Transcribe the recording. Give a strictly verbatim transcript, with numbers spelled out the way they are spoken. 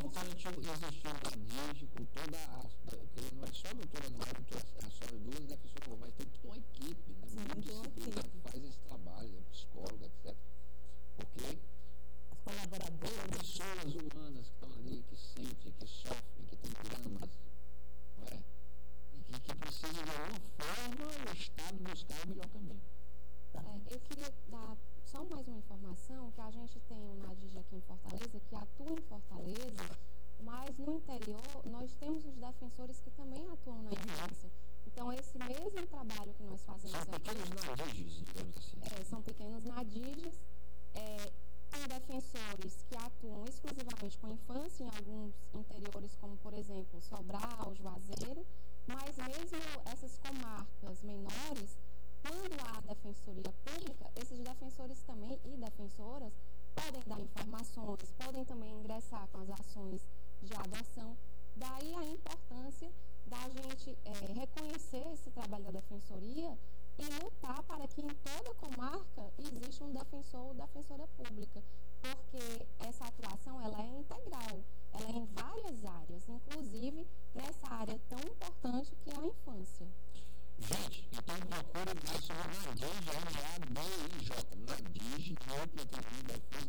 existiu, existiu a DIG com toda a. Porque não é só a doutora Noel, a doutora a senhora duas defensoras, mas tem toda uma equipe, né? Sim, Multidisciplinar que faz esse trabalho, é psicóloga, etcétera. Porque as colaboradoras, pessoas humanas que estão ali, que sentem, que sofrem, que têm dramas, não é? E que, que precisam de alguma forma o Estado buscar o melhor caminho. É, eu queria dar só mais uma informação, que a gente tem o NADIG aqui em Fortaleza, que atua em Fortaleza, mas no interior nós temos os defensores que também atuam na infância. Então, esse mesmo trabalho que nós fazemos São aqui... pequenos NADIGs, digamos assim. É, são pequenos NADIGs, é, tem defensores que atuam exclusivamente com a infância, em alguns interiores, como, por exemplo, Sobral, Juazeiro, mas mesmo essas comarcas menores, quando há defensoria pública, esses defensores também e defensoras podem dar informações, podem também ingressar com as ações de adoção. Daí a importância da gente é, reconhecer esse trabalho da defensoria e lutar para que em toda comarca exista um defensor ou defensora pública, porque essa atuação ela é integral, ela é em várias áreas, inclusive nessa área tão importante que é a infância. Gente, então procure mais sobre NADIG, N A D I J, NADIG, Núcleo de Defesa